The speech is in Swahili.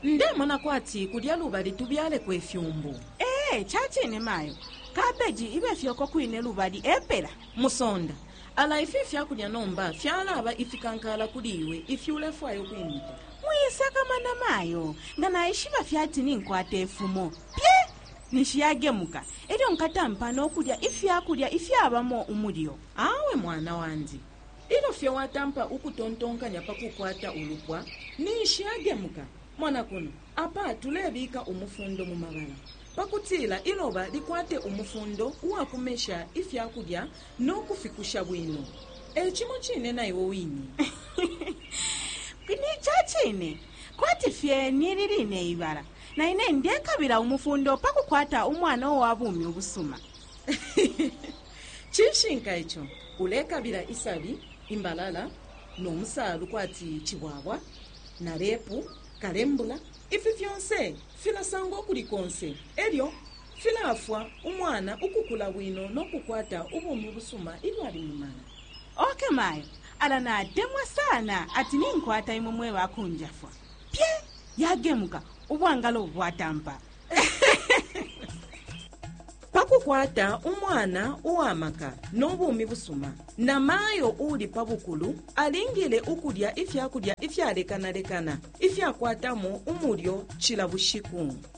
ndemona kwati kudya lubali tubyale kwefyumbu. Chachine mayo kabeji ibe fyoko kwine lubali epela musonda ala ifi fyakudya nomba fyalaba ifikankala kuliwe ifyulefwayo kwimita muyisaka mana mayo ngana ishiba fyati ninkwata efumo pye nishiyagemuka eryo nkatampa n'okudya ifyakudya ifyabamo umulyo. awe mwana wandi ilo fye watampa ukutontonkanya pakukwata ulupwa nishiyagemuka mwana kuno apa tulebika umufundo mu mabala pakutila iloba likwate umufundo uwakumesha ifyakudya n'okufikusha bwino ekimo chine naiwo wini kwini chachine kwati fye niriline ibala na ine ndekabira umufundo pakukwata umwana owabumi obusuma. chishinka echo ulekabira isabi imbalala n'omusalu kwati chibwabwa na repu kalembula ifi fyonse filasanga okulikonse eryo filafwa umwana ukukula bwino n'okukwata ubumi busuma ilwali mumana. Okay mayo ala nademwa sana ati ninkwata imumwe wakunjafwa pye yagemuka ubwangalo bwatampa pakukwata umwana uwamaka n'obumi busuma na mayo uli pabukulu alingile ukudya ifyakudya ifyalekanalekana ifyakwatamo umulyo chila bushiku.